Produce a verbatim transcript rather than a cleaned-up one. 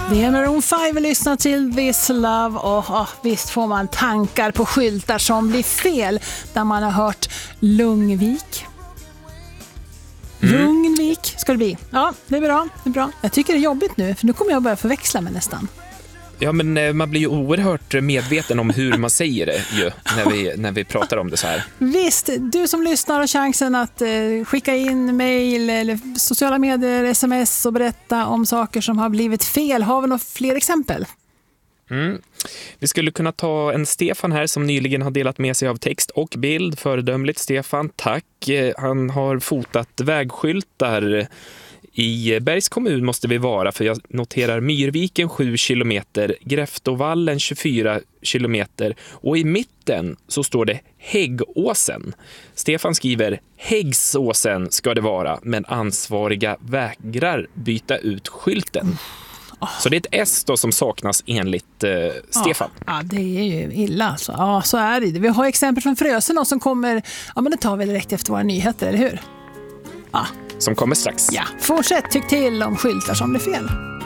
Det är Maroon fem vi lyssnar till This Love och oh, visst får man tankar på skyltar som blir fel där man har hört Lungvik. Mm. Lugnvik ska det bli. Ja, det är bra, det är bra. Jag tycker det är jobbigt nu för nu kommer jag börja förväxla mig nästan. Ja, men man blir ju oerhört medveten om hur man säger det ju, när, vi, när vi pratar om det så här. Visst, du som lyssnar har chansen att eh, skicka in mejl eller sociala medier, sms och berätta om saker som har blivit fel. Har vi några fler exempel? Mm. Vi skulle kunna ta en Stefan här som nyligen har delat med sig av text och bild. Föredömligt Stefan, tack. Han har fotat vägskyltar. I Bergs kommun måste vi vara, för jag noterar Myrviken sju kilometer, Gräftovallen tjugofyra kilometer och i mitten så står det Häggåsen. Stefan skriver Häggsåsen ska det vara, men ansvariga vägrar byta ut skylten. Oh. Så det är ett S då som saknas enligt eh, Stefan. Ja, ja, det är ju illa. Så. Ja, så är det. Vi har exempel från Frösön som kommer, ja men det tar vi direkt efter våra nyheter, eller hur? Ja. Som kommer strax. Ja, fortsätt tyck till om skyltar som blir fel.